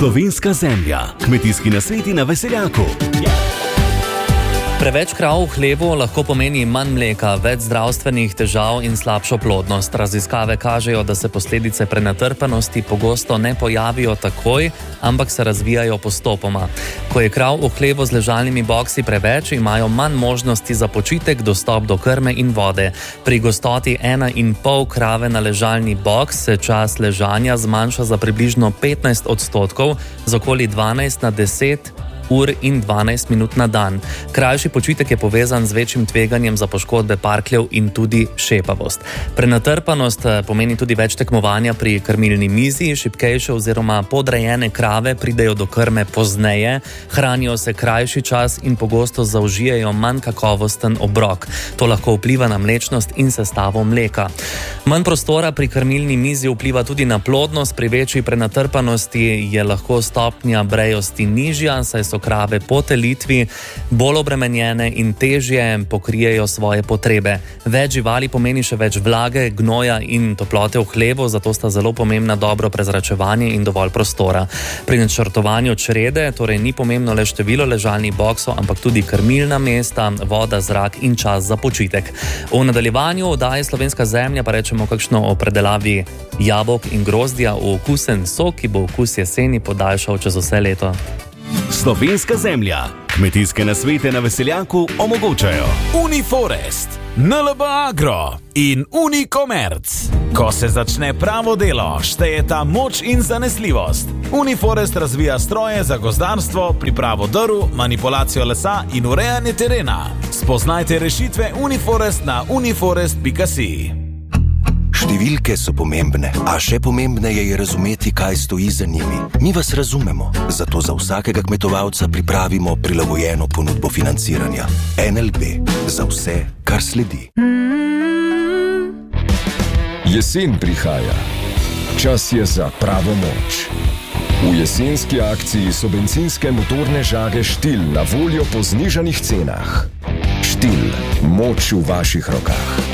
Slovenska zemlja. Kmetijski nasveti na Veseljaku. Preveč krav v hlevu lahko pomeni manj mleka, več zdravstvenih težav in slabšo plodnost. Raziskave kažejo, da se posledice prenatrpanosti pogosto ne pojavijo takoj, ampak se razvijajo postopoma. Ko je krav v hlevu z ležalnimi boksi preveč, imajo manj možnosti za počitek, dostop do krme in vode. Pri gostoti 1,5 krave na ležalni boks se čas ležanja zmanjša za približno 15%, z okoli 12 na 10 ur in 12 minut na dan. Krajši počitek je povezan z večjim tveganjem za poškodbe parkljev in tudi šepavost. Prenatrpanost pomeni tudi več tekmovanja pri krmilni mizi, šibkejše oziroma podrejene krave pridejo do krme pozneje, hranijo se krajši čas in pogosto zaužijejo manj kakovosten obrok. To lahko vpliva na mlečnost in sestavo mleka. Manj prostora pri krmilni mizi vpliva tudi na plodnost, pri večji prenatrpanosti je lahko stopnja brejosti nižja, saj so krave po telitvi bolj obremenjene in težje pokrijejo svoje potrebe. Več živali pomeni še več vlage, gnoja in toplote v hlevu, zato sta zelo pomembna dobro prezračevanje in dovolj prostora. Pri načrtovanju črede torej ni pomembno le število ležalnih boksov, ampak tudi krmilna mesta, voda, zrak in čas za počitek. V nadaljevanju oddaje Slovenska zemlja pa rečemo kakšno o predelavi jabolk in grozdja v okusen sok, ki bo okus jeseni podaljšal čez vse leto. Slovenska zemlja. Kmetijske nasvete na Veseljaku omogočajo Uniforest, NLB Agro in Unikomerc. Ko se začne pravo delo, štejeta moč in zanesljivost. Uniforest razvija stroje za gozdarstvo, pripravo drv, manipulacijo lesa in urejanje terena. Spoznajte rešitve Uniforest na uniforest.si. Številke so pomembne, a še pomembneje je razumeti, kaj stoji za njimi. Mi vas razumemo, zato za vsakega kmetovalca pripravimo prilagojeno ponudbo financiranja. NLB, za vse, kar sledi. Jesen prihaja. Čas je za pravo moč. V jesenski akciji so bencinske motorne žage Štil na voljo po znižanih cenah. Štil, moč v vaših rokah.